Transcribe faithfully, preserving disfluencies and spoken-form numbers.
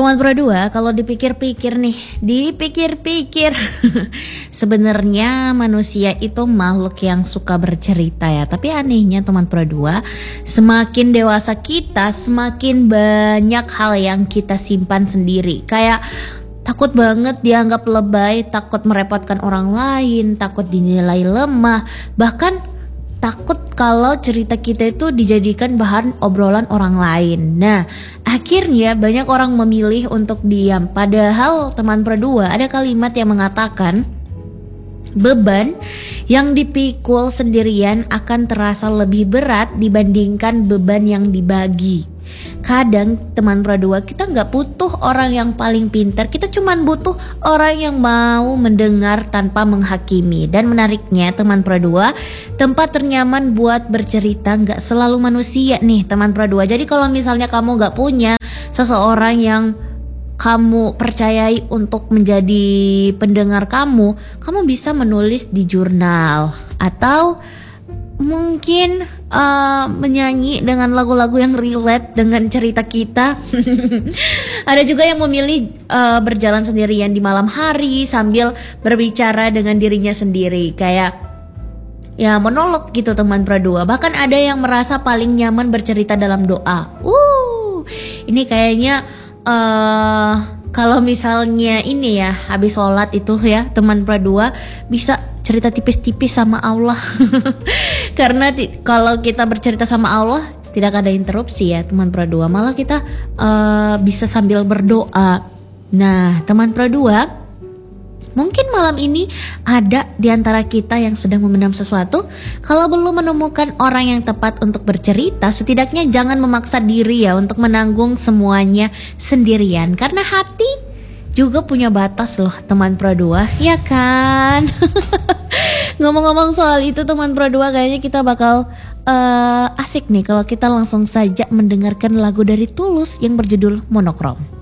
Teman Pro dua, kalau dipikir-pikir nih, dipikir-pikir sebenarnya manusia itu makhluk yang suka bercerita ya. Tapi anehnya teman Pro dua, semakin dewasa kita, semakin banyak hal yang kita simpan sendiri. Kayak takut banget dianggap lebay, takut merepotkan orang lain, takut dinilai lemah, bahkan takut kalau cerita kita itu dijadikan bahan obrolan orang lain. Nah, akhirnya banyak orang memilih untuk diam. Padahal teman Pro dua, ada kalimat yang mengatakan beban yang dipikul sendirian akan terasa lebih berat dibandingkan beban yang dibagi. Kadang teman Pro dua, kita nggak butuh orang yang paling pintar, kita cuman butuh orang yang mau mendengar tanpa menghakimi. Dan menariknya teman Pro dua, tempat ternyaman buat bercerita nggak selalu manusia nih teman Pro dua. Jadi kalau misalnya kamu nggak punya seseorang yang kamu percayai untuk menjadi pendengar kamu, kamu bisa menulis di jurnal atau mungkin uh, menyanyi dengan lagu-lagu yang relate dengan cerita kita. Ada juga yang memilih uh, berjalan sendirian di malam hari sambil berbicara dengan dirinya sendiri, kayak ya monolog gitu teman Pro dua. Bahkan ada yang merasa paling nyaman bercerita dalam doa. Uh, ini kayaknya uh, kalau misalnya ini ya habis sholat itu ya teman Pro dua bisa cerita tipis-tipis sama Allah. Karena ti- kalau kita bercerita sama Allah tidak ada interupsi ya teman Pro dua, malah kita uh, bisa sambil berdoa. Nah teman Pro dua, mungkin malam ini ada di antara kita yang sedang memendam sesuatu. Kalau belum menemukan orang yang tepat untuk bercerita, setidaknya jangan memaksa diri ya untuk menanggung semuanya sendirian, karena hati juga punya batas loh teman Pro dua, ya kan? Ngomong-ngomong soal itu teman Pro dua, kayaknya kita bakal uh, asik nih kalau kita langsung saja mendengarkan lagu dari Tulus yang berjudul Monokrom.